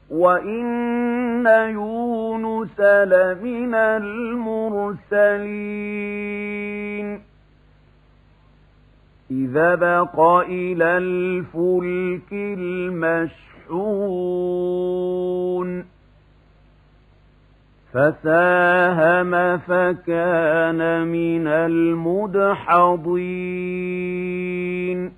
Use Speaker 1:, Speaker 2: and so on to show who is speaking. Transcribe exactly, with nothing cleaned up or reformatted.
Speaker 1: وإن يونس لمن المرسلين إذا بق إلى الفلك المشحون فساهم فكان من المدحضين